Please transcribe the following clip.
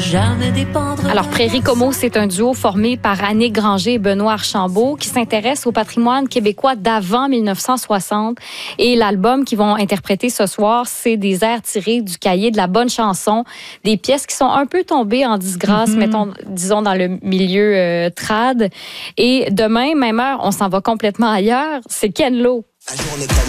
jamais dépendre. Alors, Prairie Como, c'est un duo formé par Annick Granger et Benoît Archambault qui s'intéresse au patrimoine québécois d'avant 1960. Et l'album qu'ils vont interpréter ce soir, c'est des airs tirés du cahier de la bonne chanson, des pièces qui sont un peu tombées en disgrâce, disons dans le milieu trad. Et demain, même heure, on s'en va complètement ailleurs. C'est Ken Lo.